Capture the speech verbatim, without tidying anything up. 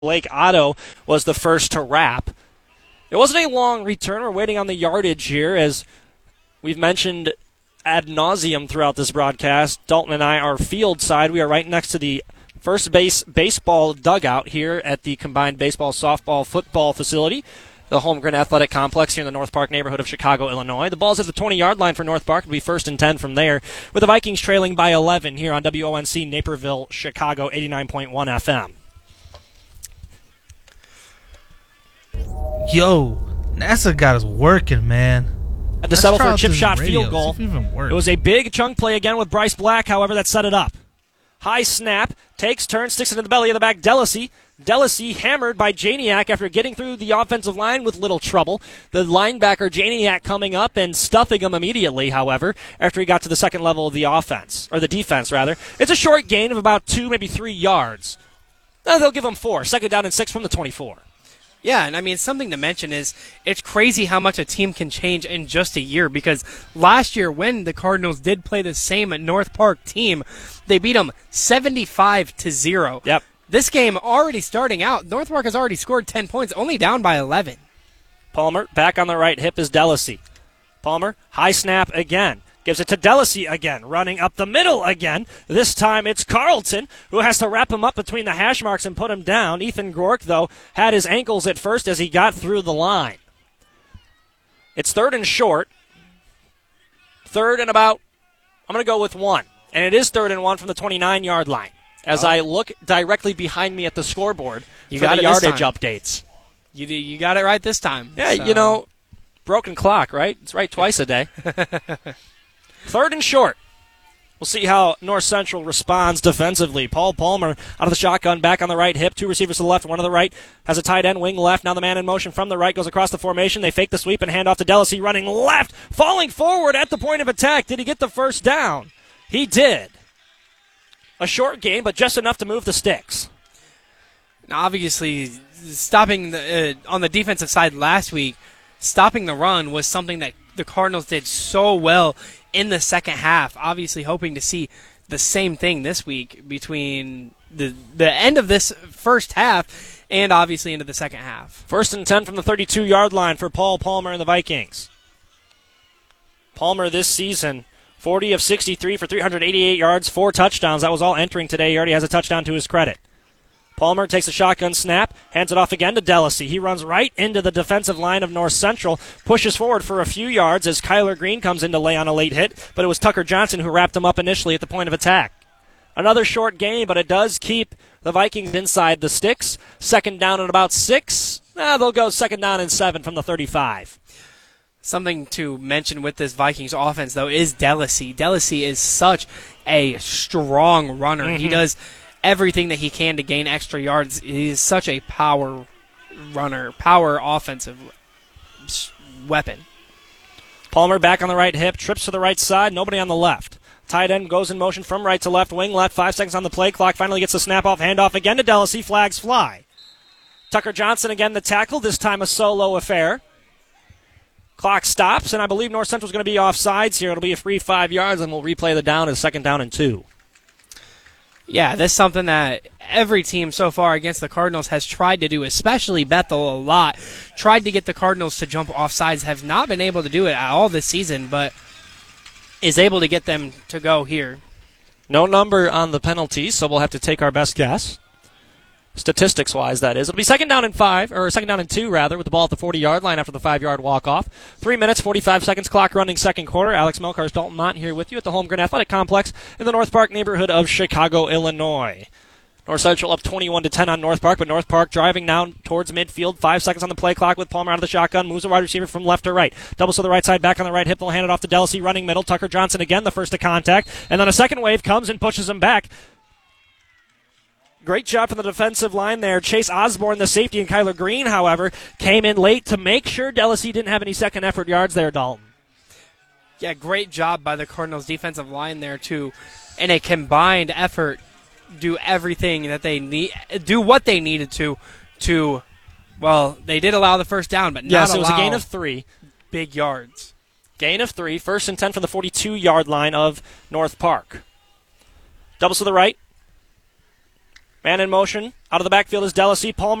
Blake Otto was the first to wrap. It wasn't a long return. We're waiting on the yardage here, as we've mentioned ad nauseum throughout this broadcast. Dalton and I are field side. We are right next to the first base baseball dugout here at the combined baseball, softball, football facility, the Holmgren Athletic Complex here in the North Park neighborhood of Chicago, Illinois. The ball's at the twenty-yard line for North Park. It'll be first and ten from there, with the Vikings trailing by eleven here on W O N C Naperville, Chicago, eighty-nine point one F M. Yo, NASA got us working, man. Had to settle for a chip shot field goal. It was a big chunk play again with Bryce Black, however, that set it up. High snap, takes turn, sticks it in the belly of the back. Delasy. Delasy hammered by Janiak after getting through the offensive line with little trouble. The linebacker, Janiak, coming up and stuffing him immediately, however, after he got to the second level of the offense, or the defense, rather. It's a short gain of about two, maybe three yards. Uh, they'll give him four. Second down and six from the twenty-four. Yeah, and I mean, something to mention is it's crazy how much a team can change in just a year, because last year when the Cardinals did play the same North Park team, they beat them seventy-five to zero. Yep. This game already starting out, North Park has already scored ten points, only down by eleven. Palmer, back on the right hip is Delasy. Palmer, high snap again. Gives it to Delasy again, running up the middle again. This time it's Carlton, who has to wrap him up between the hash marks and put him down. Ethan Gork, though, had his ankles at first as he got through the line. It's third and short. Third and about, I'm going to go with one. And it is third and one from the twenty-nine-yard line. As oh. I look directly behind me at the scoreboard you for got the it yardage time. updates. You you got it right this time. Yeah, so. you know, broken clock, right? It's right twice a day. Third and short. We'll see how North Central responds defensively. Paul Palmer out of the shotgun, back on the right hip. Two receivers to the left, one to the right. Has a tight end, wing left. Now the man in motion from the right goes across the formation. They fake the sweep and hand off to Delasy, running left, falling forward at the point of attack. Did he get the first down? He did. A short game, but just enough to move the sticks. Now, obviously, stopping the, uh, on the defensive side last week, stopping the run was something that the Cardinals did so well in the second half. Obviously hoping to see the same thing this week between the the end of this first half and obviously into the second half. First and ten from the thirty-two-yard line for Paul Palmer and the Vikings. Palmer this season, forty of sixty-three for three hundred eighty-eight yards, four touchdowns. That was all entering today. He already has a touchdown to his credit. Palmer takes a shotgun snap, hands it off again to Delasy. He runs right into the defensive line of North Central, pushes forward for a few yards as Kyler Green comes in to lay on a late hit, but it was Tucker Johnson who wrapped him up initially at the point of attack. Another short game, but it does keep the Vikings inside the sticks. Second down at about six. Ah, they'll go second down and seven from the thirty-five. Something to mention with this Vikings offense, though, is Delasy. Delasy is such a strong runner. Mm-hmm. He does everything that he can to gain extra yards. He is such a power runner, power offensive weapon. Palmer back on the right hip, trips to the right side, nobody on the left. Tight end goes in motion from right to left, wing left, five seconds on the play clock, finally gets the snap off, handoff again to Delasy, flags fly. Tucker Johnson again the tackle, this time a solo affair. Clock stops, and I believe North Central's going to be off sides here. It'll be a free five yards, and we'll replay the down as second down and two. Yeah, that's something that every team so far against the Cardinals has tried to do, especially Bethel a lot. Tried to get the Cardinals to jump off sides, have not been able to do it at all this season, but is able to get them to go here. No number on the penalties, so we'll have to take our best guess. Statistics-wise, that is. It'll be second down and five, or second down and two, rather, with the ball at the forty-yard line after the five-yard walk-off. Three minutes, forty-five seconds, clock running second quarter. Alex Melkars, Dalton Mott here with you at the Holmgren Athletic Complex in the North Park neighborhood of Chicago, Illinois. North Central up twenty-one to ten on North Park, but North Park driving now towards midfield. Five seconds on the play clock with Palmer out of the shotgun. Moves a wide receiver from left to right. Doubles to the right side, back on the right hip. They'll hand it off to Delasy, running middle. Tucker Johnson again, the first to contact. And then a second wave comes and pushes him back. Great job from the defensive line there. Chase Osborne, the safety, and Kyler Green, however, came in late to make sure Delasy didn't have any second effort yards there, Dalton. Yeah, great job by the Cardinals' defensive line there to, in a combined effort, do everything that they need, do what they needed to, to, well, they did allow the first down, but not yes, it allow was a gain of three. Big yards. Gain of three, first and ten from the forty-two-yard line of North Park. Doubles to the right. Man in motion. Out of the backfield is Delassie. Palmer